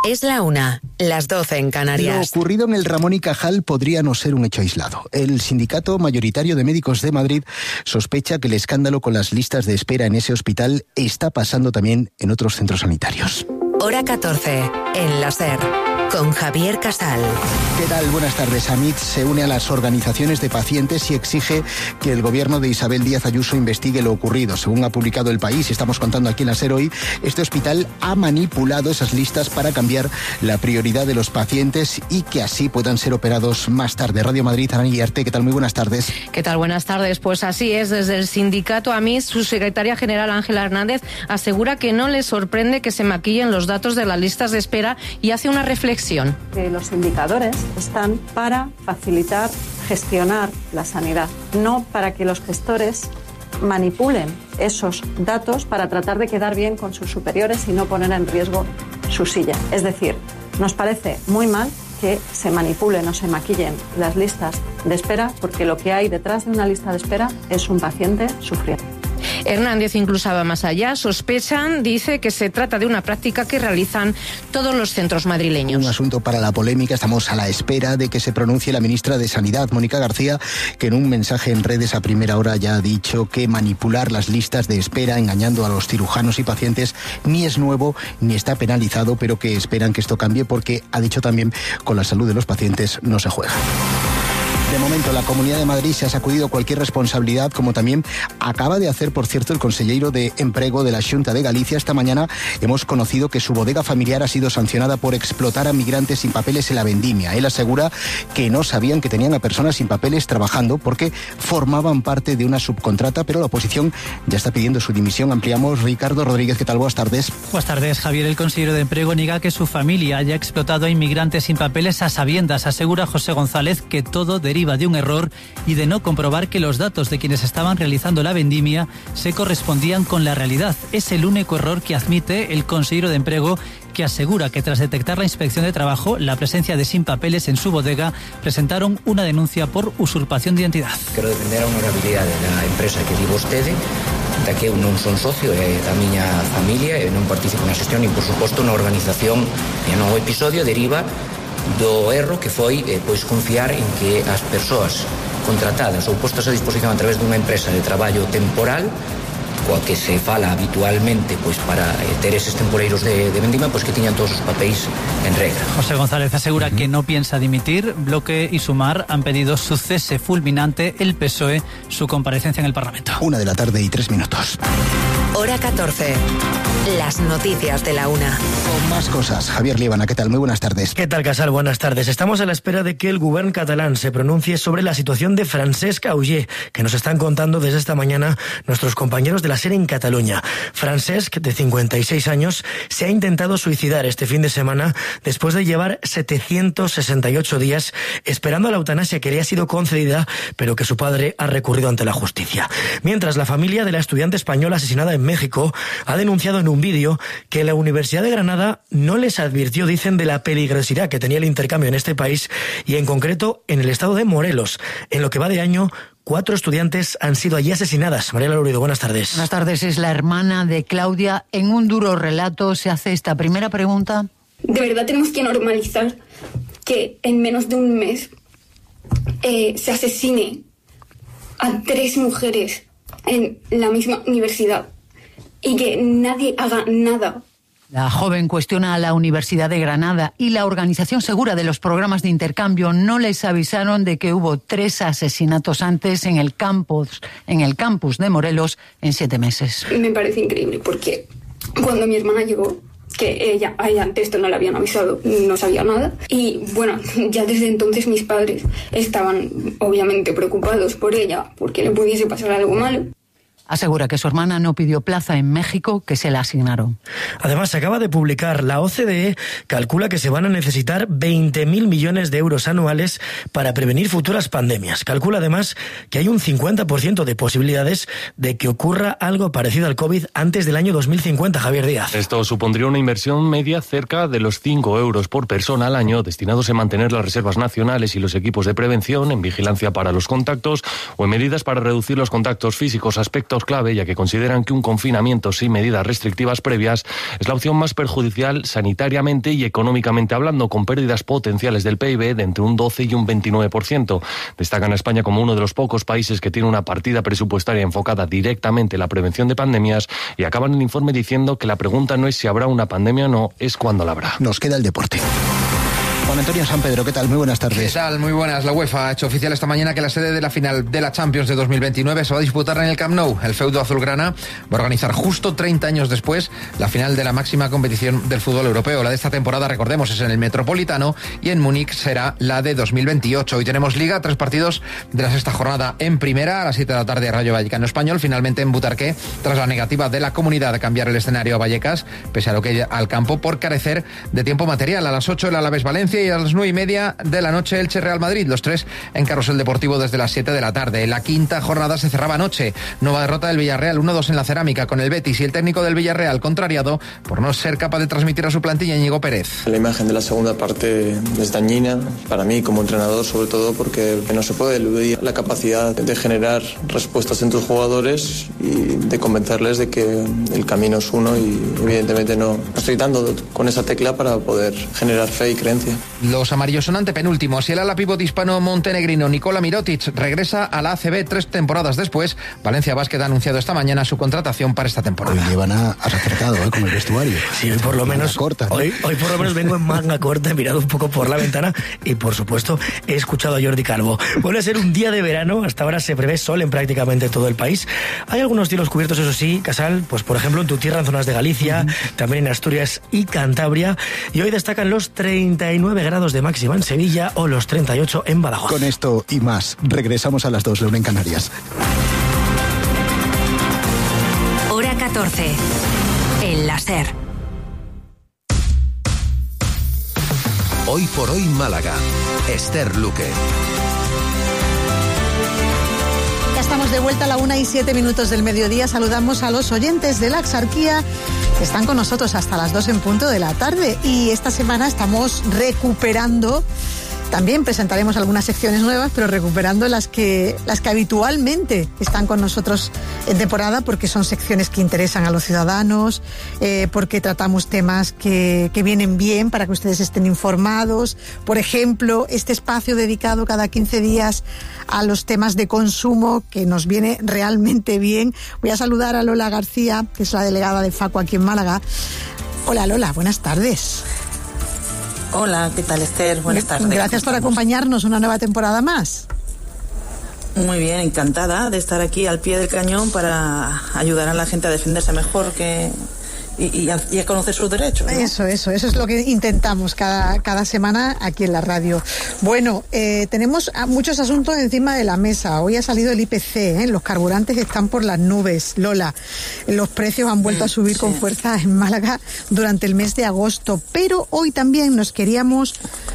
Es la 1, las 12 en Canarias. Lo ocurrido en el Ramón y Cajal podría no ser un hecho aislado. El sindicato mayoritario de médicos de Madrid sospecha que el escándalo con las listas de espera en ese hospital está pasando también en otros centros sanitarios. Hora 14, en la SER, con Javier Casal. ¿Qué tal? Buenas tardes. AMIT se une a las organizaciones de pacientes y exige que el gobierno de Isabel Díaz Ayuso investigue lo ocurrido. Según ha publicado El País, y estamos contando aquí en la SER hoy, este hospital ha manipulado esas listas para cambiar la prioridad de los pacientes y que así puedan ser operados más tarde. Radio Madrid, Ana Guillarte, ¿qué tal? Muy buenas tardes. ¿Qué tal? Buenas tardes. Pues así es. Desde el sindicato AMIT, su secretaria general Ángela Hernández asegura que no le sorprende que se maquillen los datos de las listas de espera y hace una reflexión. Que los indicadores están para facilitar, gestionar la sanidad, no para que los gestores manipulen esos datos para tratar de quedar bien con sus superiores y no poner en riesgo su silla. Es decir, nos parece muy mal que se manipulen o se maquillen las listas de espera, porque lo que hay detrás de una lista de espera es un paciente sufriendo. Hernández incluso va más allá. Sospechan, dice, que se trata de una práctica que realizan todos los centros madrileños. Un asunto para la polémica. Estamos a la espera de que se pronuncie la ministra de Sanidad, Mónica García, que en un mensaje en redes a primera hora ya ha dicho que manipular las listas de espera engañando a los cirujanos y pacientes ni es nuevo ni está penalizado, pero que esperan que esto cambie porque, ha dicho también, con la salud de los pacientes no se juega. De momento, la Comunidad de Madrid se ha sacudido cualquier responsabilidad, como también acaba de hacer, por cierto, el conselleiro de Emprego de la Xunta de Galicia. Esta mañana hemos conocido que su bodega familiar ha sido sancionada por explotar a migrantes sin papeles en la vendimia. Él asegura que no sabían que tenían a personas sin papeles trabajando porque formaban parte de una subcontrata, pero la oposición ya está pidiendo su dimisión. Ampliamos. Ricardo Rodríguez, ¿qué tal? Buenas tardes. Buenas tardes, Javier. El consejero de Emprego niega que su familia haya explotado a inmigrantes sin papeles a sabiendas. Asegura José González que todo deriva de un error y de no comprobar que los datos de quienes estaban realizando la vendimia se correspondían con la realidad. Es el único error que admite el consejero de Emprego, que asegura que tras detectar la Inspección de Trabajo la presencia de sin papeles en su bodega, presentaron una denuncia por usurpación de identidad. Quero defender a honorabilidade da empresa que di vostede, da que eu non son socio, é da miña familia, e non participo na xestión, e por suposto na organización. E no episodio deriva do erro que foi pois confiar en que as persoas contratadas ou postas a disposición a través dunha empresa de traballo temporal, coa que se fala habitualmente pois para ter eses temporeiros de vendima, pois que tiñan todos os papéis en regra. José González asegura que no piensa dimitir. Bloque y Sumar han pedido su cese fulminante, el PSOE su comparecencia en el Parlamento. 1:03 p.m. Hora 14. Las noticias de la 1. Con más cosas. Javier Líbana, ¿qué tal? Muy buenas tardes. ¿Qué tal, Casal? Buenas tardes. Estamos a la espera de que el govern catalán se pronuncie sobre la situación de Francesc Auger, que nos están contando desde esta mañana nuestros compañeros de la SER en Cataluña. Francesc, de 56 años, se ha intentado suicidar este fin de semana después de llevar 768 días esperando a la eutanasia que le ha sido concedida, pero que su padre ha recurrido ante la justicia. Mientras, la familia de la estudiante española asesinada en México ha denunciado en un vídeo que la Universidad de Granada no les advirtió, dicen, de la peligrosidad que tenía el intercambio en este país y en concreto en el estado de Morelos. En lo que va de año, 4 estudiantes han sido allí asesinadas. Mariela Lourido, buenas tardes. Buenas tardes. Es la hermana de Claudia. En un duro relato se hace esta primera pregunta. De verdad tenemos que normalizar que en menos de un mes se asesine a 3 mujeres en la misma universidad y que nadie haga nada. La joven cuestiona a la Universidad de Granada y la Organización Segura de los Programas de Intercambio. No les avisaron de que hubo 3 asesinatos antes en el campus de Morelos en 7 meses. Me parece increíble porque cuando mi hermana llegó, que ella ante esto no le habían avisado, no sabía nada. Y bueno, ya desde entonces mis padres estaban obviamente preocupados por ella, porque le pudiese pasar algo malo. Asegura que su hermana no pidió plaza en México, que se la asignaron. Además, se acaba de publicar, la OCDE calcula que se van a necesitar 20.000 millones de euros anuales para prevenir futuras pandemias. Calcula además que hay un 50% de posibilidades de que ocurra algo parecido al COVID antes del año 2050, Javier Díaz. Esto supondría una inversión media cerca de los 5 euros por persona al año, destinados a mantener las reservas nacionales y los equipos de prevención, en vigilancia para los contactos o en medidas para reducir los contactos físicos, aspectos puntos clave, ya que consideran que un confinamiento sin medidas restrictivas previas es la opción más perjudicial sanitariamente y económicamente hablando, con pérdidas potenciales del PIB de entre un 12 y un 29%. Destacan a España como uno de los pocos países que tiene una partida presupuestaria enfocada directamente en la prevención de pandemias, y acaban el informe diciendo que la pregunta no es si habrá una pandemia o no, es cuándo la habrá. Nos queda el deporte. Juan Antonio San Pedro, ¿qué tal? Muy buenas tardes. ¿Qué tal? Muy buenas. La UEFA ha hecho oficial esta mañana que la sede de la final de la Champions de 2029 se va a disputar en el Camp Nou. El feudo azulgrana va a organizar justo 30 años después la final de la máxima competición del fútbol europeo. La de esta temporada, recordemos, es en el Metropolitano, y en Múnich será la de 2028. Hoy tenemos Liga, 3 partidos de la sexta jornada. En primera, a las 7 de la tarde, Rayo Vallecano Español, finalmente en Butarque, tras la negativa de la comunidad de cambiar el escenario a Vallecas, pese a lo que al campo por carecer de tiempo material. A las 8 el Alavés Valencia y a las 9:30 de la noche Elche Real Madrid, los 3 en Carrusel Deportivo desde las 7 de la tarde. La quinta jornada se cerraba anoche. Nueva derrota del Villarreal 1-2 en la Cerámica con el Betis, y el técnico del Villarreal contrariado por no ser capaz de transmitir a su plantilla, Íñigo Pérez. La imagen de la segunda parte es dañina para mí como entrenador, sobre todo porque no se puede eludir la capacidad de generar respuestas en tus jugadores y de convencerles de que el camino es uno, y evidentemente no estoy dando con esa tecla para poder generar fe y creencia. Los amarillos son antepenúltimos, y el ala pívot hispano montenegrino Nikola Mirotic regresa a la ACB 3 temporadas después. Valencia Basket ha anunciado esta mañana su contratación para esta temporada. Hoy llevan acertado con el vestuario. Sí, hoy por lo menos corta. Hoy por lo menos vengo en manga corta, he mirado un poco por la ventana y por supuesto he escuchado a Jordi Calvo. Vuelve a ser un día de verano, hasta ahora se prevé sol en prácticamente todo el país. Hay algunos cielos cubiertos, eso sí, Casal, pues por ejemplo en tu tierra, en zonas de Galicia, también en Asturias y Cantabria, y hoy destacan los 39 grados de máxima en Sevilla o los 38 en Badajoz. Con esto y más, regresamos a las 2, la 1 en Canarias. Hora 14, en la SER. Hoy por hoy Málaga, Esther Luque. Ya estamos de vuelta a la 1:07 del mediodía. Saludamos a los oyentes de la Axarquía que están con nosotros hasta las 2 en punto de la tarde. Y esta semana estamos recuperando, también presentaremos algunas secciones nuevas, pero recuperando las que habitualmente están con nosotros en temporada, porque son secciones que interesan a los ciudadanos, porque tratamos temas que vienen bien para que ustedes estén informados. Por ejemplo, este espacio dedicado cada 15 días a los temas de consumo, que nos viene realmente bien. Voy a saludar a Lola García, que es la delegada de Facua aquí en Málaga. Hola Lola, buenas tardes. Hola, ¿qué tal, Esther? Buenas tardes. Gracias por acompañarnos una nueva temporada más. Muy bien, encantada de estar aquí al pie del cañón para ayudar a la gente a defenderse mejor y a conocer sus derechos, ¿no? Eso es lo que intentamos cada semana aquí en la radio. Bueno, tenemos muchos asuntos encima de la mesa. Hoy ha salido el IPC, los carburantes están por las nubes, Lola. Los precios han vuelto a subir con fuerza en Málaga durante el mes de agosto, pero hoy también nos queríamos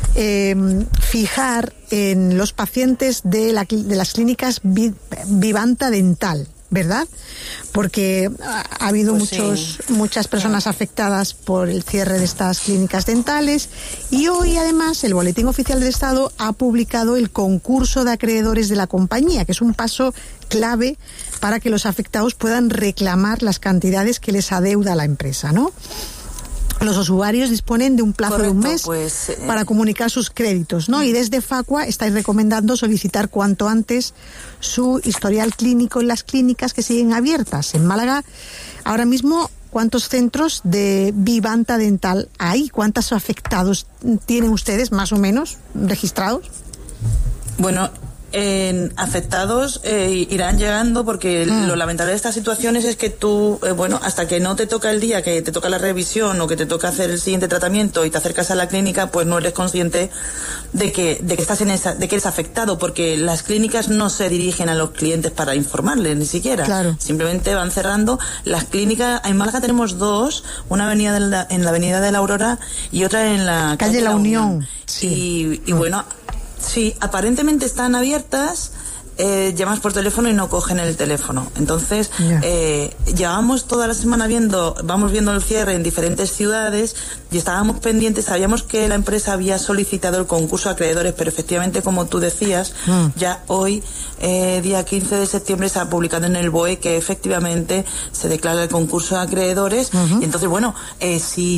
fijar en los pacientes de las clínicas Vivanta Dental, ¿verdad? Porque ha habido muchas personas afectadas por el cierre de estas clínicas dentales, y hoy además el Boletín Oficial del Estado ha publicado el concurso de acreedores de la compañía, que es un paso clave para que los afectados puedan reclamar las cantidades que les adeuda la empresa, ¿no? Los usuarios disponen de un plazo de un mes para comunicar sus créditos, ¿no? Y desde Facua estáis recomendando solicitar cuanto antes su historial clínico en las clínicas que siguen abiertas. En Málaga, ahora mismo, ¿cuántos centros de Vivanta Dental hay? ¿Cuántos afectados tienen ustedes, más o menos, registrados? Bueno, afectados irán llegando, porque lo lamentable de estas situaciones es que tú, hasta que no te toca el día que te toca la revisión o que te toca hacer el siguiente tratamiento y te acercas a la clínica, pues no eres consciente de que estás de que eres afectado, porque las clínicas no se dirigen a los clientes para informarles ni siquiera. Claro. Simplemente van cerrando. Las clínicas en Málaga tenemos 2, una en la Avenida de la Aurora y otra en la calle La Unión. Sí. Y bueno, sí, aparentemente están abiertas, llamas por teléfono y no cogen el teléfono. Entonces, llevamos toda la semana vamos viendo el cierre en diferentes ciudades y estábamos pendientes, sabíamos que la empresa había solicitado el concurso a acreedores, pero efectivamente, como tú decías, ya hoy, día 15 de septiembre, se ha publicado en el BOE que efectivamente se declara el concurso a acreedores. Y entonces, bueno, si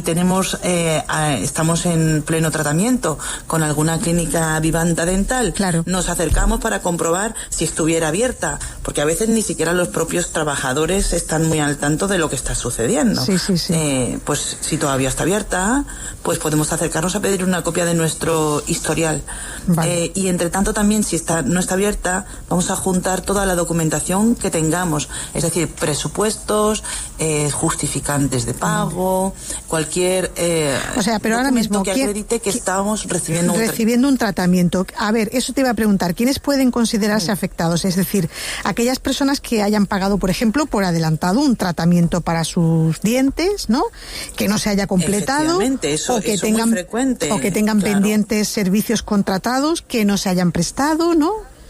estamos en pleno tratamiento con alguna clínica Vivanta Dental, nos acercamos para comprobar si estuviera abierta, porque a veces ni siquiera los propios trabajadores están muy al tanto de lo que está sucediendo. Pues si todavía está abierta, pues podemos acercarnos a pedir una copia de nuestro historial. Y entre tanto también, si no está abierta, vamos a juntar toda la documentación que tengamos, es decir, presupuestos, justificantes de pago, cualquier pero ahora mismo que acredite que estamos recibiendo un tratamiento. A ver, eso te iba a preguntar, ¿quiénes pueden considerarse afectados? Es decir, aquellas personas que hayan pagado, por ejemplo, por adelantado un tratamiento para sus dientes, ¿no? Que no se haya completado, o que tengan pendientes servicios contratados que no se hayan prestado, ¿no?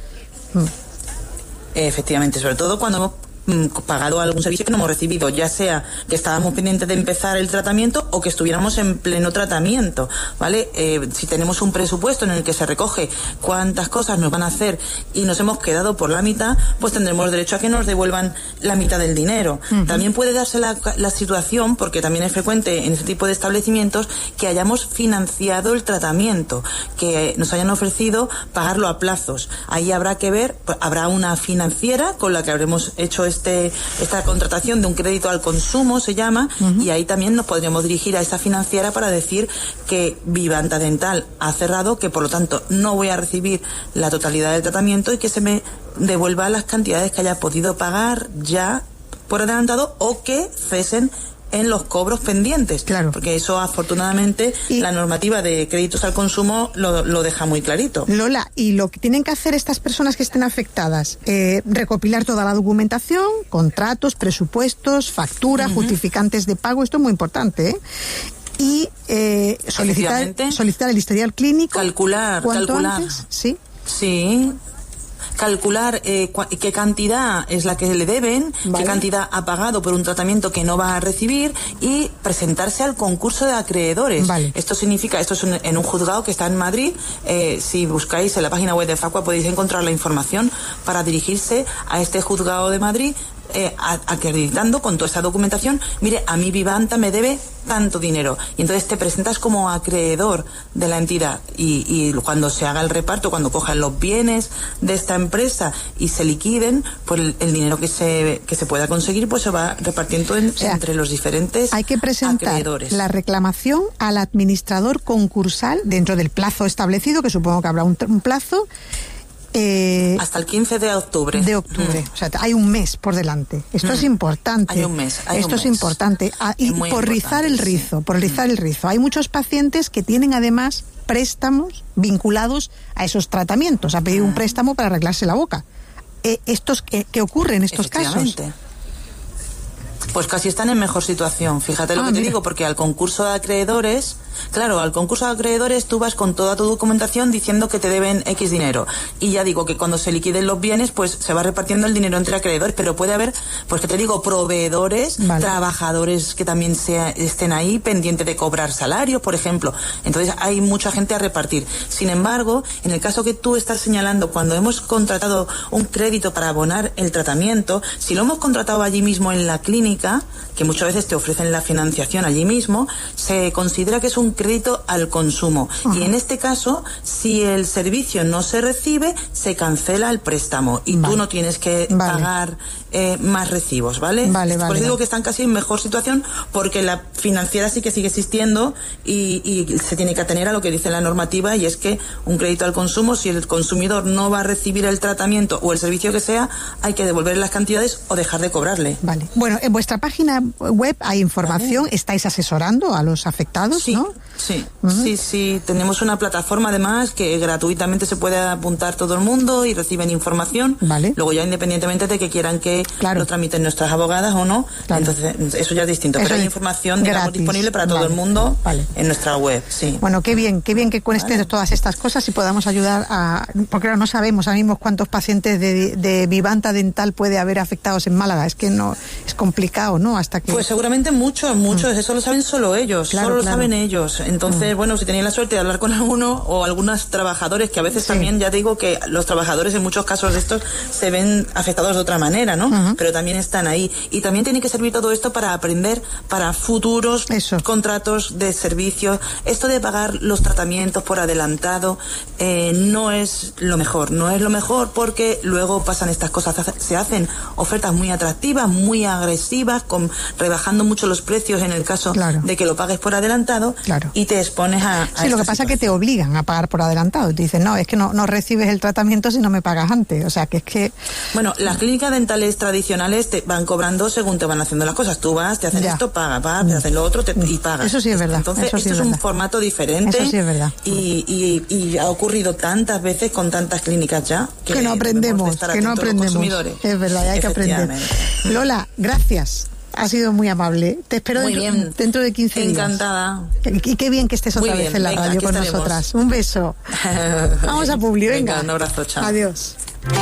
Efectivamente, sobre todo cuando hemos pagado algún servicio que no hemos recibido, ya sea que estábamos pendientes de empezar el tratamiento o que estuviéramos en pleno tratamiento, ¿vale? Si tenemos un presupuesto en el que se recoge cuántas cosas nos van a hacer y nos hemos quedado por la mitad, pues tendremos derecho a que nos devuelvan la mitad del dinero. También puede darse la situación, porque también es frecuente en este tipo de establecimientos, que hayamos financiado el tratamiento, que nos hayan ofrecido pagarlo a plazos. Ahí habrá que ver, pues, habrá una financiera con la que habremos hecho esta contratación de un crédito al consumo, se llama, y ahí también nos podríamos dirigir a esa financiera para decir que Vivanta Dental ha cerrado, que por lo tanto no voy a recibir la totalidad del tratamiento y que se me devuelva las cantidades que haya podido pagar ya por adelantado o que cesen en los cobros pendientes, porque eso afortunadamente la normativa de créditos al consumo lo deja muy clarito. Lola, y lo que tienen que hacer estas personas que estén afectadas, recopilar toda la documentación, contratos, presupuestos, facturas, justificantes de pago, esto es muy importante, ¿eh? Y solicitar el historial clínico. Calcular. Antes, ¿sí? Sí. Calcular qué cantidad es la que le deben, qué cantidad ha pagado por un tratamiento que no va a recibir y presentarse al concurso de acreedores. Esto significa, esto es en un juzgado que está en Madrid. Si buscáis en la página web de Facua podéis encontrar la información para dirigirse a este juzgado de Madrid, acreditando con toda esa documentación, mire, a mí Vivanta me debe tanto dinero, y entonces te presentas como acreedor de la entidad y cuando se haga el reparto, cuando cojan los bienes de esta empresa y se liquiden, pues el dinero que se pueda conseguir pues se va repartiendo entre los diferentes hay que presentar acreedores. La reclamación al administrador concursal dentro del plazo establecido, que supongo que habrá un plazo. Hasta el 15 de octubre. O sea, hay un mes por delante. Esto es importante. Hay un mes. Es importante. Y por rizar el rizo, Hay muchos pacientes que tienen además préstamos vinculados a esos tratamientos, a pedir un préstamo para arreglarse la boca. ¿Qué ocurre en estos casos? Pues casi están en mejor situación, fíjate lo que te digo, porque al concurso de acreedores, tú vas con toda tu documentación diciendo que te deben X dinero. Y ya digo que cuando se liquiden los bienes, pues se va repartiendo el dinero entre acreedores, pero puede haber, pues que te digo, proveedores, trabajadores que también estén ahí pendientes de cobrar salarios, por ejemplo. Entonces hay mucha gente a repartir. Sin embargo, en el caso que tú estás señalando, cuando hemos contratado un crédito para abonar el tratamiento, si lo hemos contratado allí mismo en la clínica, que muchas veces te ofrecen la financiación allí mismo, se considera que es un crédito al consumo. Y en este caso, si el servicio no se recibe, se cancela el préstamo y tú no tienes que pagar más recibos, ¿vale? Por eso digo que están casi en mejor situación, porque la financiera sí que sigue existiendo y se tiene que atener a lo que dice la normativa, y es que un crédito al consumo, si el consumidor no va a recibir el tratamiento o el servicio que sea, hay que devolver las cantidades o dejar de cobrarle. Bueno, en vuestra página web hay información, estáis asesorando a los afectados, ¿no? Sí, tenemos una plataforma además que gratuitamente se puede apuntar todo el mundo y reciben información. Luego ya independientemente de que quieran que lo tramiten nuestras abogadas o no, entonces eso ya es distinto. Pero hay información, digamos, disponible para todo el mundo en nuestra web, sí. Bueno, qué bien que cuenten todas estas cosas y podamos ayudar porque no sabemos ahora mismo cuántos pacientes de Vivanta Dental puede haber afectados en Málaga. Es que no, es complicado, ¿no? Hasta que... Pues seguramente muchos, eso lo saben solo ellos, lo saben ellos. Entonces, bueno, si tenéis la suerte de hablar con alguno o algunos trabajadores, que a veces también, ya digo que los trabajadores en muchos casos de estos se ven afectados de otra manera, ¿no? Pero también están ahí. Y también tiene que servir todo esto para aprender para futuros contratos de servicios. Esto de pagar los tratamientos por adelantado no es lo mejor porque luego pasan estas cosas, se hacen ofertas muy atractivas, muy agresivas, rebajando mucho los precios en el caso de que lo pagues por adelantado y te expones a sí, lo que pasa es que te obligan a pagar por adelantado. Te dicen, no, es que no recibes el tratamiento si no me pagas antes. O sea, que es que... Bueno, las clínicas dentales tradicionales te van cobrando según te van haciendo las cosas. Tú vas, te hacen esto, pagas, te hacen lo otro y pagas. Eso sí es verdad. Entonces, esto es un formato diferente. Eso sí es verdad. Y ha ocurrido tantas veces con tantas clínicas ya que no aprendemos, Es verdad, hay que aprender. Lola, gracias. Ha sido muy amable. Te espero dentro de 15 días. Encantada. Y qué bien que estés otra vez en la radio con nosotras. Un beso. Vamos a Publi, venga. Un abrazo, chao. Adiós.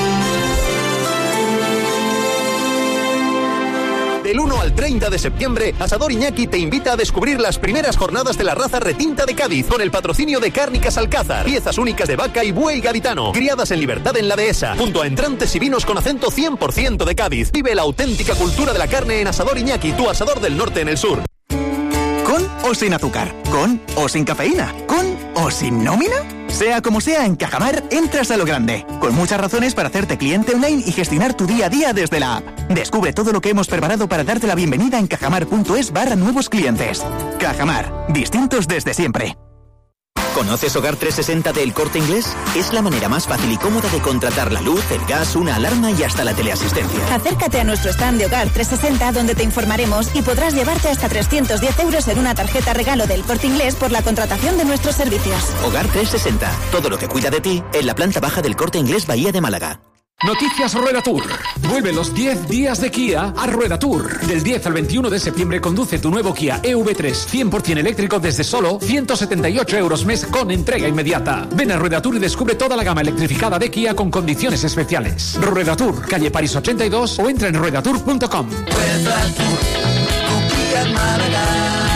Del 1 al 30 de septiembre, Asador Iñaki te invita a descubrir las primeras jornadas de la raza retinta de Cádiz, con el patrocinio de Cárnicas Alcázar, piezas únicas de vaca y buey gaditano, criadas en libertad en la dehesa, junto a entrantes y vinos con acento 100% de Cádiz. Vive la auténtica cultura de la carne en Asador Iñaki, tu asador del norte en el sur. ¿Con o sin azúcar? ¿Con o sin cafeína? ¿Con o sin nómina? Sea como sea, en Cajamar entras a lo grande, con muchas razones para hacerte cliente online y gestionar tu día a día desde la app. Descubre todo lo que hemos preparado para darte la bienvenida en cajamar.es/nuevos clientes. Cajamar, distintos desde siempre. ¿Conoces Hogar 360 de El Corte Inglés? Es la manera más fácil y cómoda de contratar la luz, el gas, una alarma y hasta la teleasistencia. Acércate a nuestro stand de Hogar 360 donde te informaremos y podrás llevarte hasta 310 euros en una tarjeta regalo del Corte Inglés por la contratación de nuestros servicios. Hogar 360, todo lo que cuida de ti en la planta baja del Corte Inglés Bahía de Málaga. Noticias Rueda Tour. Vuelven los 10 días de Kia a Rueda Tour. Del 10 al 21 de septiembre conduce tu nuevo Kia EV3 100% eléctrico desde solo 178 euros mes con entrega inmediata. Ven a Rueda Tour y descubre toda la gama electrificada de Kia con condiciones especiales. Rueda Tour, calle París 82 o entra en ruedatour.com. Rueda Tour, tu Kia Málaga.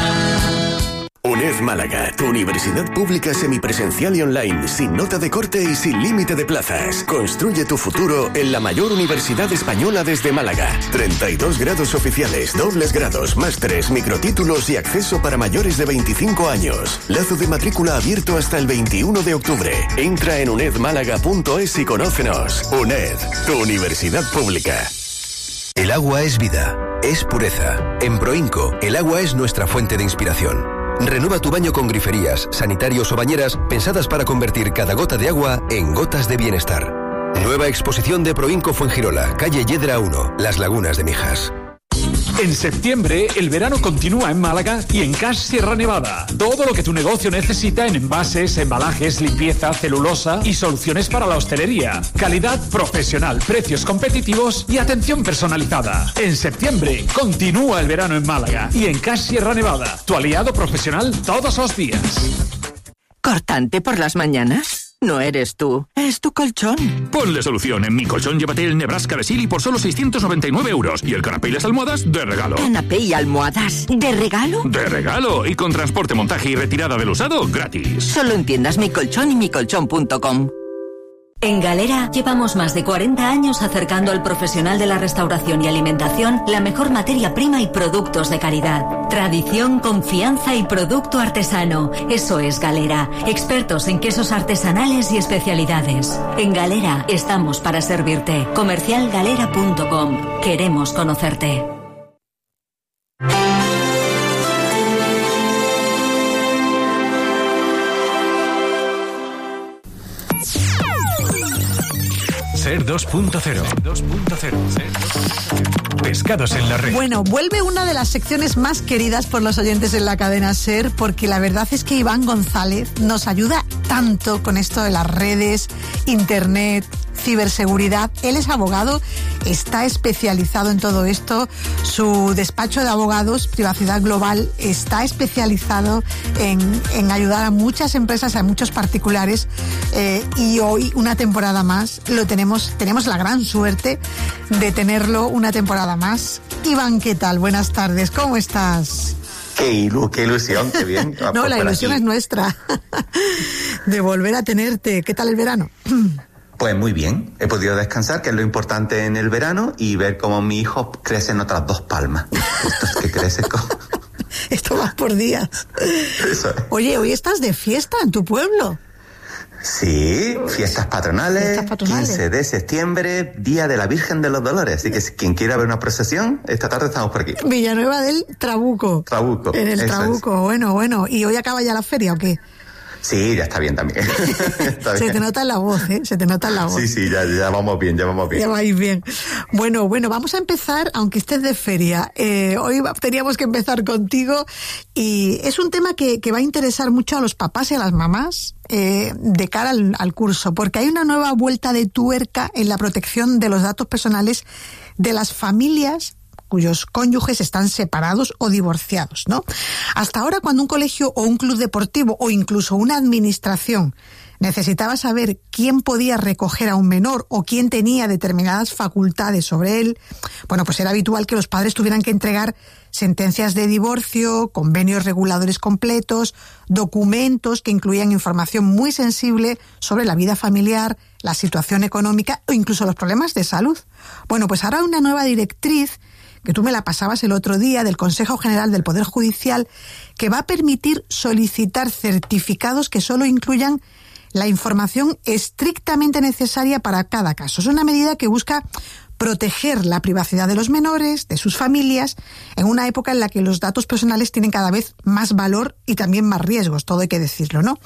UNED Málaga, tu universidad pública semipresencial y online, sin nota de corte y sin límite de plazas. Construye tu futuro en la mayor universidad española desde Málaga. 32 grados oficiales, dobles grados, másteres, microtítulos y acceso para mayores de 25 años. Lazo de matrícula abierto hasta el 21 de octubre. Entra en unedmálaga.es y conócenos. UNED, tu universidad pública. El agua es vida, es pureza. En Proinco, el agua es nuestra fuente de inspiración. Renueva tu baño con griferías, sanitarios o bañeras pensadas para convertir cada gota de agua en gotas de bienestar. Nueva exposición de Proinco Fuengirola, calle Yedra 1, Las Lagunas de Mijas. En septiembre, el verano continúa en Málaga y en Cash Sierra Nevada. Todo lo que tu negocio necesita en envases, embalajes, limpieza, celulosa y soluciones para la hostelería. Calidad profesional, precios competitivos y atención personalizada. En septiembre, continúa el verano en Málaga y en Cash Sierra Nevada, tu aliado profesional todos los días. ¿Cortante por las mañanas? No eres tú, es tu colchón. Ponle solución. En Mi Colchón llévate el Nebraska de Silly por solo 699 euros. Y el canapé y las almohadas de regalo. ¿Canapé y almohadas de regalo? De regalo. Y con transporte, montaje y retirada del usado gratis. Solo en tiendas Mi Colchón y micolchón.com. En Galera llevamos más de 40 años acercando al profesional de la restauración y alimentación la mejor materia prima y productos de calidad. Tradición, confianza y producto artesano. Eso es Galera. Expertos en quesos artesanales y especialidades. En Galera estamos para servirte. Comercialgalera.com. Queremos conocerte. SER 2.0. Pescados en la red. Bueno, vuelve una de las secciones más queridas por los oyentes en la cadena SER, porque la verdad es que Iván González nos ayuda tanto con esto de las redes, internet, ciberseguridad. Él es abogado, está especializado en todo esto. Su despacho de abogados, Privacidad Global, está especializado en ayudar a muchas empresas, a muchos particulares. Y hoy, una temporada más, tenemos la gran suerte de tenerlo una temporada más. Iván, ¿qué tal? Buenas tardes, ¿cómo estás? Qué ilusión, qué bien. No, la ilusión es nuestra de volver a tenerte. ¿Qué tal el verano? Pues muy bien, he podido descansar, que es lo importante en el verano, y ver cómo mi hijo crece en otras 2 palmas. Esto es que crece Esto va por días. Eso es. Oye, hoy estás de fiesta en tu pueblo. Sí, fiestas patronales, 15 de septiembre, Día de la Virgen de los Dolores. Así que quien quiera ver una procesión, esta tarde estamos por aquí. Villanueva del Trabuco. Trabuco. En el Trabuco, es. Bueno. ¿Y hoy acaba ya la feria o qué? Sí, ya está bien también. Se te nota en la voz, ¿eh? Se te nota en la voz. Sí, ya vamos bien. Ya vais bien. Bueno, vamos a empezar, aunque estés de feria. Hoy teníamos que empezar contigo y es un tema que va a interesar mucho a los papás y a las mamás de cara al curso, porque hay una nueva vuelta de tuerca en la protección de los datos personales de las familias cuyos cónyuges están separados o divorciados, ¿no? Hasta ahora, cuando un colegio o un club deportivo o incluso una administración necesitaba saber quién podía recoger a un menor o quién tenía determinadas facultades sobre él, bueno, pues era habitual que los padres tuvieran que entregar sentencias de divorcio, convenios reguladores completos, documentos que incluían información muy sensible sobre la vida familiar, la situación económica o incluso los problemas de salud. Bueno, pues ahora hay una nueva directriz que tú me la pasabas el otro día, del Consejo General del Poder Judicial, que va a permitir solicitar certificados que solo incluyan la información estrictamente necesaria para cada caso. Es una medida que busca proteger la privacidad de los menores, de sus familias, en una época en la que los datos personales tienen cada vez más valor y también más riesgos, todo hay que decirlo, ¿no?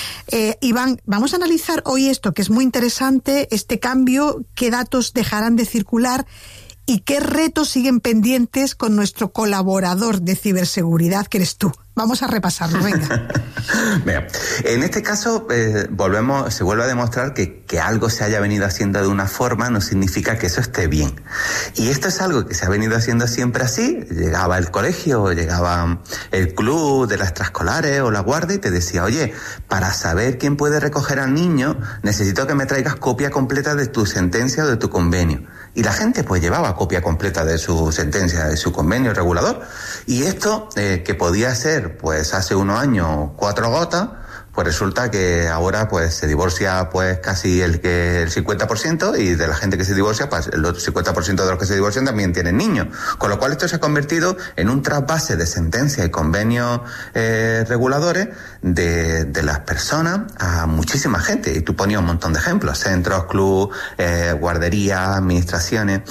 Iván, vamos a analizar hoy esto, que es muy interesante, este cambio, qué datos dejarán de circular y qué retos siguen pendientes con nuestro colaborador de ciberseguridad, que eres tú. Vamos a repasarlo, venga. Mira, en este caso se vuelve a demostrar que algo se haya venido haciendo de una forma no significa que eso esté bien. Y esto es algo que se ha venido haciendo siempre así. Llegaba el colegio, llegaba el club de las extraescolares o la guardia y te decía, oye, para saber quién puede recoger al niño, necesito que me traigas copia completa de tu sentencia o de tu convenio. Y la gente pues llevaba copia completa de su sentencia, de su convenio regulador. Y esto, que podía ser pues hace unos años 4 gotas, pues resulta que ahora pues se divorcia pues casi el 50%, y de la gente que se divorcia, pues el otro 50% de los que se divorcian también tienen niños. Con lo cual esto se ha convertido en un trasvase de sentencias y convenios reguladores de las personas a muchísima gente. Y tú ponías un montón de ejemplos: centros, club, guarderías, administraciones.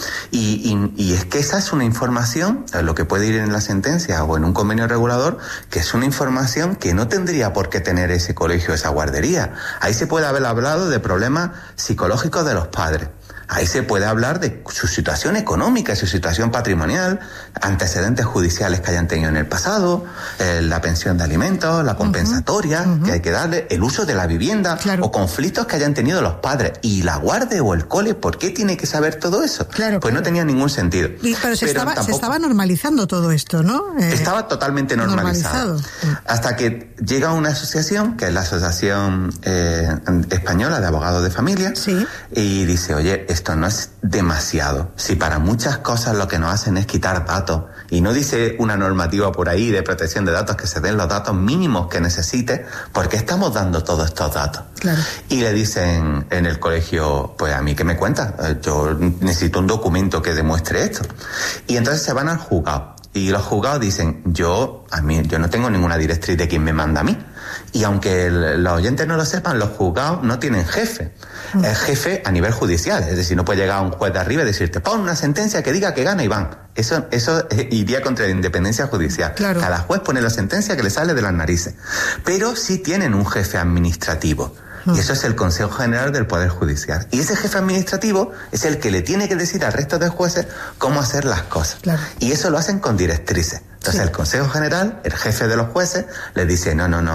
Y es que esa es una información, lo que puede ir en la sentencia o en un convenio regulador, que es una información que no tendría por qué tener ese colegio, esa guardería. Ahí se puede haber hablado de problemas psicológicos de los padres. Ahí se puede hablar de su situación económica, su situación patrimonial, antecedentes judiciales que hayan tenido en el pasado, la pensión de alimentos, la compensatoria que hay que darle, el uso de la vivienda, claro, o conflictos que hayan tenido los padres. Y la guardia o el cole, ¿por qué tiene que saber todo eso? Claro, pues no tenía ningún sentido. Pero se estaba normalizando todo esto, ¿no? Estaba totalmente normalizado. Hasta que llega una asociación, que es la Asociación Española de Abogados de Familia, sí, y dice, oye, esto no es demasiado. Si para muchas cosas lo que nos hacen es quitar datos, y no dice una normativa por ahí de protección de datos que se den los datos mínimos que necesite, ¿por qué estamos dando todos estos datos? Claro. Y le dicen en el colegio, pues a mí ¿qué me cuentas? Yo necesito un documento que demuestre esto. Y entonces se van al juzgado. Y los juzgados dicen, yo no tengo ninguna directriz de quién me manda a mí. Y aunque los oyentes no lo sepan, los juzgados no tienen jefe. Es jefe a nivel judicial. Es decir, no puede llegar un juez de arriba y decirte, pon una sentencia que diga que gana Iván. Eso iría contra la independencia judicial. Claro. Cada juez pone la sentencia que le sale de las narices. Pero sí tienen un jefe administrativo. Y eso es el Consejo General del Poder Judicial. Y ese jefe administrativo es el que le tiene que decir al resto de jueces cómo hacer las cosas. Claro. Y eso lo hacen con directrices. Entonces el Consejo General, el jefe de los jueces, les dice, no,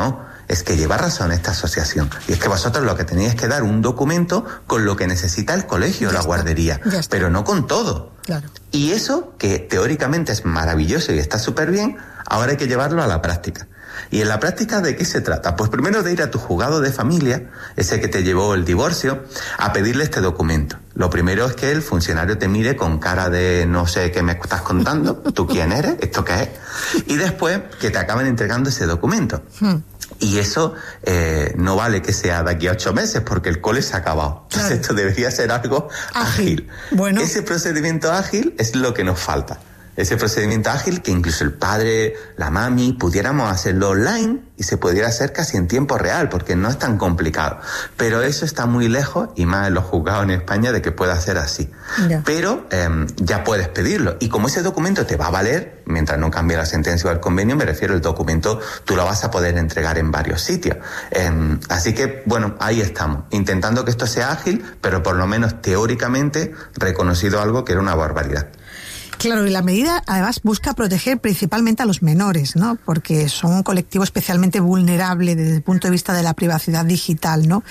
es que lleva razón esta asociación. Y es que vosotros lo que tenéis es que dar un documento con lo que necesita el colegio o la guardería, pero no con todo. Claro. Y eso, que teóricamente es maravilloso y está súper bien, ahora hay que llevarlo a la práctica. ¿Y en la práctica de qué se trata? Pues primero de ir a tu juzgado de familia, ese que te llevó el divorcio, a pedirle este documento. Lo primero es que el funcionario te mire con cara de no sé qué me estás contando, tú quién eres, esto qué es, y después que te acaben entregando ese documento. Y eso no vale que sea de aquí a 8 meses, porque el cole se ha acabado. Entonces esto debería ser algo ágil. Bueno. Ese procedimiento ágil es lo que nos falta. Ese procedimiento ágil que incluso el padre, la mami, pudiéramos hacerlo online y se pudiera hacer casi en tiempo real, porque no es tan complicado. Pero eso está muy lejos, y más en los juzgados en España, de que pueda ser así. Ya. Pero ya puedes pedirlo. Y como ese documento te va a valer, mientras no cambie la sentencia o el convenio, me refiero, el documento tú lo vas a poder entregar en varios sitios. Así que, bueno, ahí estamos, intentando que esto sea ágil, pero por lo menos teóricamente reconocido algo que era una barbaridad. Claro, y la medida además busca proteger principalmente a los menores, ¿no? Porque son un colectivo especialmente vulnerable desde el punto de vista de la privacidad digital, ¿no?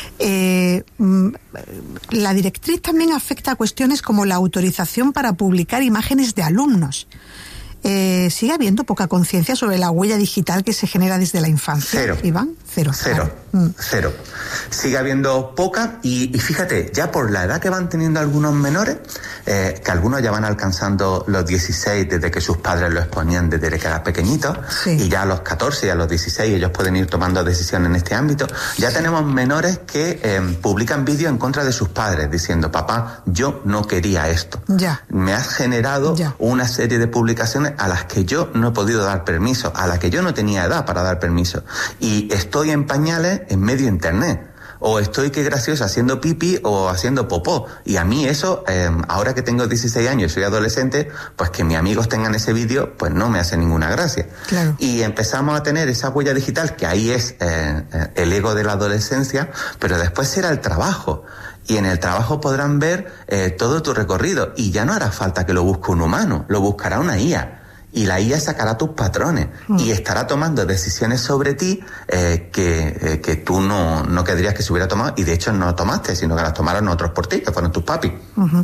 La directriz también afecta a cuestiones como la autorización para publicar imágenes de alumnos. ¿Sigue habiendo poca conciencia sobre la huella digital que se genera desde la infancia? Cero. Iván, cero. Cero. Sigue habiendo poca, y fíjate, ya por la edad que van teniendo algunos menores, que algunos ya van alcanzando los 16 desde que sus padres los exponían desde que eran pequeñitos, y ya a los 14 y a los 16 ellos pueden ir tomando decisiones en este ámbito. Ya tenemos menores que publican vídeos en contra de sus padres diciendo: papá, yo no quería esto. Ya. Me has generado una serie de publicaciones a las que yo no he podido dar permiso, a las que yo no tenía edad para dar permiso, y estoy en pañales en medio internet, o estoy, qué gracioso, haciendo pipí o haciendo popó, y a mí eso, ahora que tengo 16 años y soy adolescente, pues que mis amigos tengan ese vídeo, pues no me hace ninguna gracia. Claro. Y empezamos a tener esa huella digital, que ahí es el ego de la adolescencia, pero después será el trabajo. Y en el trabajo podrán ver todo tu recorrido, y ya no hará falta que lo busque un humano, lo buscará una IA. Y la IA sacará tus patrones y estará tomando decisiones sobre ti que tú no querrías que se hubiera tomado, y de hecho no tomaste, sino que las tomaron otros por ti, que fueron tus papis.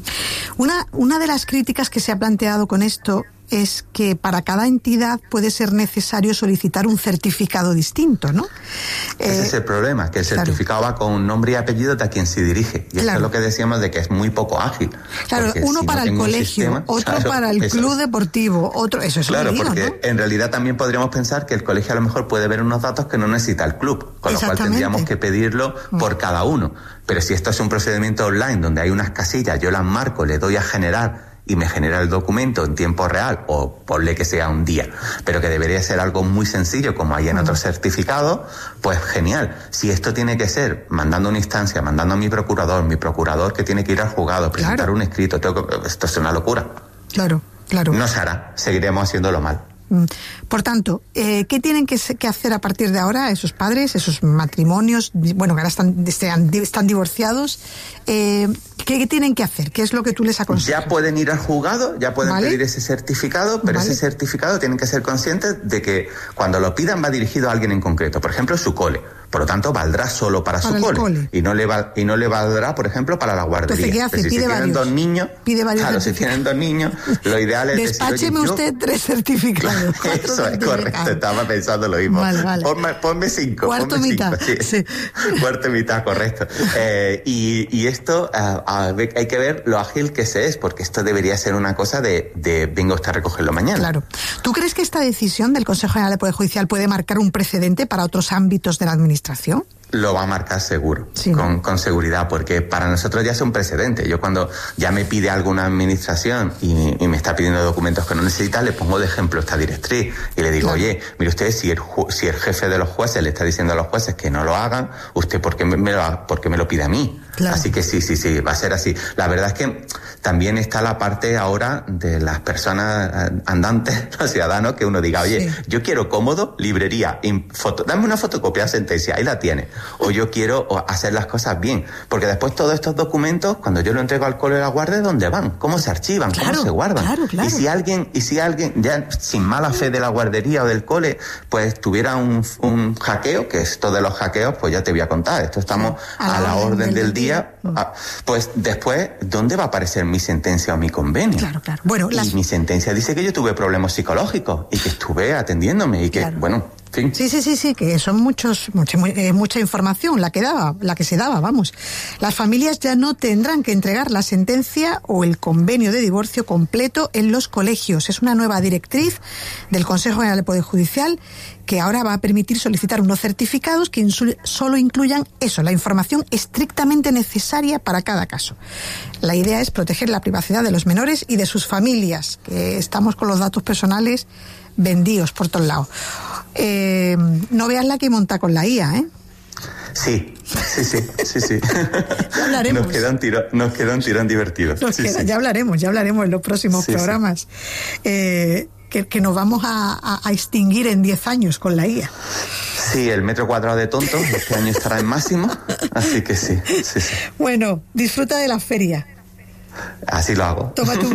Una de las críticas que se ha planteado con esto es que para cada entidad puede ser necesario solicitar un certificado distinto, ¿no? Ese es el problema, que el certificado va con nombre y apellido de a quien se dirige. Y eso es lo que decíamos de que es muy poco ágil. Claro, uno para el colegio, otro para el club deportivo, otro... Eso es claro, lo que digo, porque ¿no? en realidad también podríamos pensar que el colegio a lo mejor puede ver unos datos que no necesita el club, con lo cual tendríamos que pedirlo por cada uno. Pero si esto es un procedimiento online donde hay unas casillas, yo las marco, le doy a generar y me genera el documento en tiempo real, o ponle que sea un día, pero que debería ser algo muy sencillo como hay en otros certificados, pues genial. Si esto tiene que ser mandando una instancia, mandando a mi procurador que tiene que ir al juzgado, presentar un escrito, esto es una locura. Claro. No se hará, seguiremos haciéndolo mal. Por tanto, ¿qué tienen que hacer a partir de ahora esos padres, esos matrimonios, bueno, que ahora están divorciados? ¿Qué tienen que hacer? ¿Qué es lo que tú les aconsejas? Ya pueden ir al juzgado, ya pueden pedir ese certificado, pero ese certificado tienen que ser conscientes de que cuando lo pidan va dirigido a alguien en concreto, por ejemplo su cole. Por lo tanto, valdrá solo para su cole. Y no le valdrá, por ejemplo, para la guardería. Entonces, ¿qué hace? Si tienen dos niños, si tienen dos niños, lo ideal es despácheme decir, usted 3 certificados. Eso es correcto, estaba pensando lo mismo. Vale. Ponme 5. Cuarto mitad. Sí. Cuarto mitad, correcto. Y esto hay que ver lo ágil que se es, porque esto debería ser una cosa de venga usted a recogerlo mañana. Claro. ¿Tú crees que esta decisión del Consejo General del Poder Judicial puede marcar un precedente para otros ámbitos de la administración? Lo va a marcar seguro, con seguridad, porque para nosotros ya es un precedente. Yo cuando ya me pide alguna administración y me está pidiendo documentos que no necesita, le pongo de ejemplo esta directriz y le digo, oye, mire usted, si el jefe de los jueces le está diciendo a los jueces que no lo hagan, ¿usted por qué me lo pide a mí? Claro. Así que sí, va a ser así. La verdad es que también está la parte ahora de las personas andantes, los ciudadanos, que uno diga, oye, yo quiero cómodo, librería, dame una fotocopia de sentencia, ahí la tienes. O yo quiero hacer las cosas bien. Porque después todos estos documentos, cuando yo lo entrego al cole de la guardia, ¿dónde van? ¿Cómo se archivan? Claro, ¿cómo se guardan? Claro. Y si alguien, ya sin mala fe de la guardería o del cole, pues tuviera un hackeo, que esto de los hackeos, pues ya te voy a contar. Esto estamos a la orden del día. Pues después, ¿dónde va a aparecer mi sentencia o mi convenio? Claro. Bueno, mi sentencia dice que yo tuve problemas psicológicos y que estuve atendiéndome y que, fin. Sí, que son mucha información la que se daba, vamos. Las familias ya no tendrán que entregar la sentencia o el convenio de divorcio completo en los colegios. Es una nueva directriz del Consejo General del Poder Judicial que ahora va a permitir solicitar unos certificados que solo incluyan la información estrictamente necesaria para cada caso. La idea es proteger la privacidad de los menores y de sus familias, que estamos con los datos personales vendidos por todos lados. No veas la que monta con la IA, ¿eh? Sí. Ya hablaremos. Nos queda un tirón divertido. Ya hablaremos en los próximos programas. Que nos vamos a extinguir en 10 años con la IA. Sí, el metro cuadrado de tontos este año estará en máximo, así que sí. Bueno, disfruta de la feria. Así lo hago. Tómate